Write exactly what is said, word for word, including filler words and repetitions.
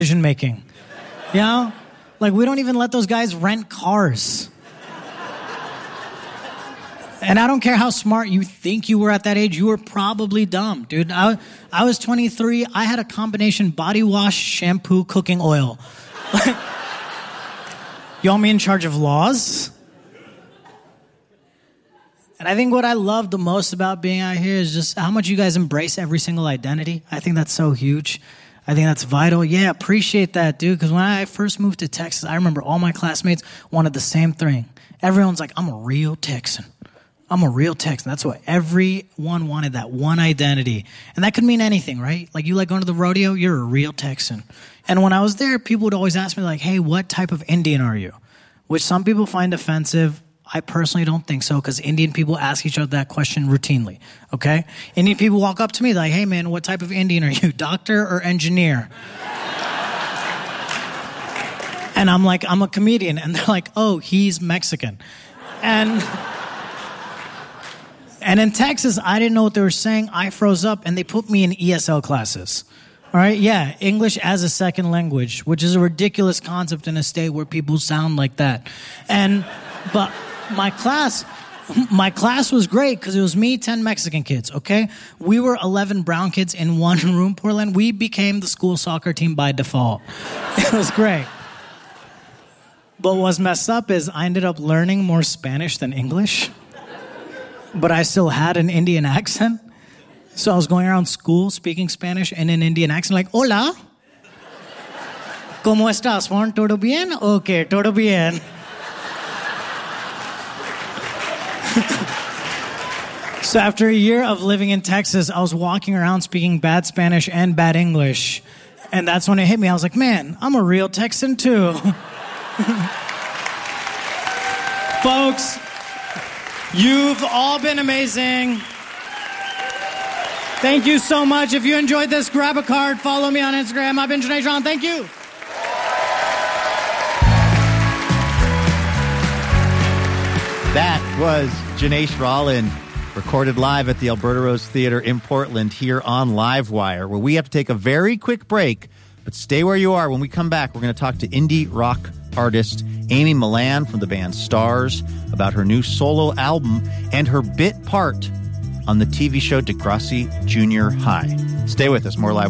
decision making. You know? Like, we don't even let those guys rent cars. And I don't care how smart you think you were at that age, you were probably dumb, dude. I, I was twenty-three. I had a combination body wash, shampoo, cooking oil. You want me in charge of laws? And I think what I love the most about being out here is just how much you guys embrace every single identity. I think that's so huge. I think that's vital. Yeah, appreciate that, dude. Because when I first moved to Texas, I remember all my classmates wanted the same thing. Everyone's like, I'm a real Texan. I'm a real Texan. That's what everyone wanted, that one identity. And that could mean anything, right? Like, you like going to the rodeo, you're a real Texan. And when I was there, people would always ask me, like, hey, what type of Indian are you? Which some people find offensive. I personally don't think so, because Indian people ask each other that question routinely, okay? Indian people walk up to me like, hey, man, what type of Indian are you, doctor or engineer? And I'm like, I'm a comedian. And they're like, oh, he's Mexican. And... And in Texas, I didn't know what they were saying. I froze up, and they put me in E S L classes. All right? Yeah, English as a second language, which is a ridiculous concept in a state where people sound like that. And, but my class, my class was great because it was me, ten Mexican kids, okay? We were eleven brown kids in one room, Portland. We became the school soccer team by default. It was great. But what's messed up is I ended up learning more Spanish than English. But I still had an Indian accent. So I was going around school speaking Spanish in an Indian accent, like, hola. ¿Cómo estás, Juan? ¿Todo bien? Okay, todo bien. So after a year of living in Texas, I was walking around speaking bad Spanish and bad English. And that's when it hit me. I was like, man, I'm a real Texan too. Folks, you've all been amazing. Thank you so much. If you enjoyed this, grab a card, follow me on Instagram. I've been Janae Sean. Thank you. That was Janae Rollin, recorded live at the Alberta Rose Theatre in Portland here on Livewire, where we have to take a very quick break, but stay where you are. When we come back, we're going to talk to indie rock artist Amy Millan from the band Stars about her new solo album and her bit part on the T V show Degrassi Junior High. Stay with us. More Livewire.